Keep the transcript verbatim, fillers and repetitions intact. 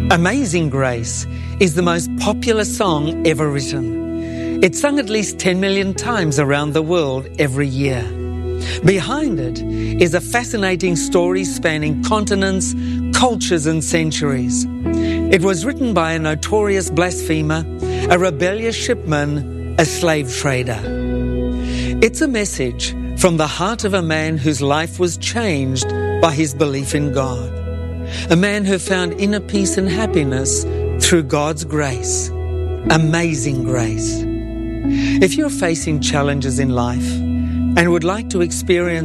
Amazing Grace is the most popular song ever written. It's sung at least ten million times around the world every year. Behind it is a fascinating story spanning continents, cultures and centuries. It was written by a notorious blasphemer, a rebellious shipman, a slave trader. It's a message from the heart of a man whose life was changed by his belief in God. A man who found inner peace and happiness through God's grace. Amazing grace. If you're facing challenges in life and would like to experience